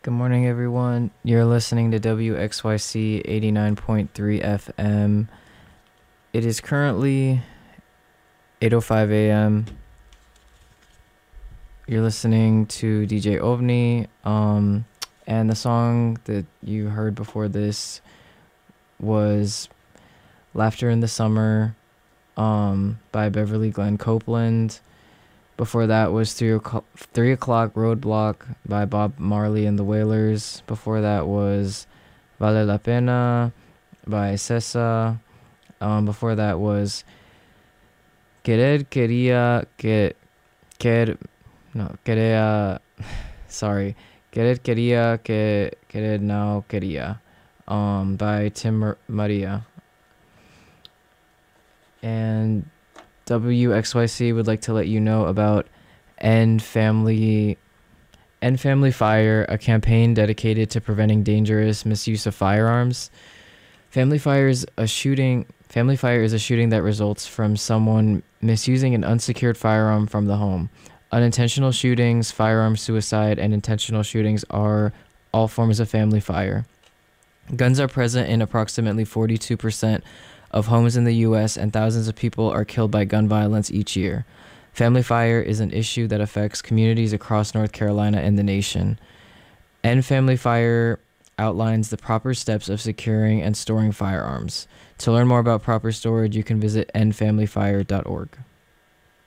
Good morning, everyone. You're listening to WXYC 89.3 FM. It is currently 8:05 a.m. You're listening to DJ OVNI, and the song that you heard before this was Laughter in the Summer by Beverly Glenn Copeland. Before that was 3 O'Clock Roadblock by Bob Marley and the Wailers. Before that was Vale la Pena by Cesa. Before that was Querer Quería que Quer no Quería sorry Querer Quería que Querer No Quería by Tim Maria. And WXYC would like to let you know about End Family Fire, a campaign dedicated to preventing dangerous misuse of firearms. Family Fire is a shooting that results from someone misusing an unsecured firearm from the home. Unintentional shootings, firearm suicide, and intentional shootings are all forms of family fire. Guns are present in approximately 42% of homes in the U.S., and thousands of people are killed by gun violence each year. Family fire is an issue that affects communities across North Carolina and the nation. End Family Fire outlines the proper steps of securing and storing firearms. To learn more about proper storage, you can visit endfamilyfire.org.